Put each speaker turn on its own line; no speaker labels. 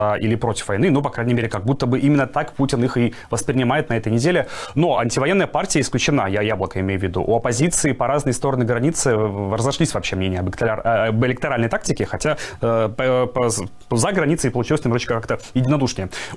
или против войны, но, по крайней мере, как будто бы именно так Путин их и воспринимает на этой неделе. Но антивоенная партия исключена, я Яблоко имею в виду. У оппозиции по разные стороны границы разошлись вообще мнения об электоральной тактике, хотя за границей получилось немножечко как-то единодушнее.